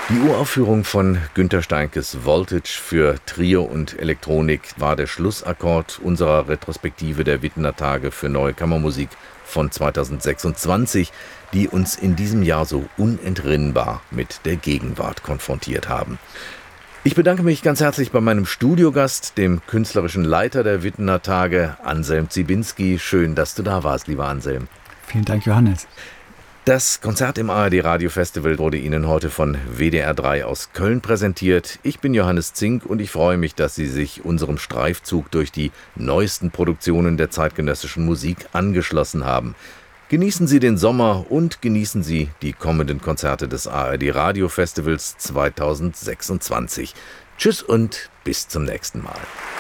Die Uraufführung von Günter Steinkes Voltage für Trio und Elektronik war der Schlussakkord unserer Retrospektive der Wittener Tage für Neue Kammermusik von 2026, die uns in diesem Jahr so unentrinnbar mit der Gegenwart konfrontiert haben. Ich bedanke mich ganz herzlich bei meinem Studiogast, dem künstlerischen Leiter der Wittener Tage, Anselm Zibinski. Schön, dass du da warst, lieber Anselm. Vielen Dank, Johannes. Das Konzert im ARD Radio Festival wurde Ihnen heute von WDR 3 aus Köln präsentiert. Ich bin Johannes Zink und ich freue mich, dass Sie sich unserem Streifzug durch die neuesten Produktionen der zeitgenössischen Musik angeschlossen haben. Genießen Sie den Sommer und genießen Sie die kommenden Konzerte des ARD Radio Festivals 2026. Tschüss und bis zum nächsten Mal.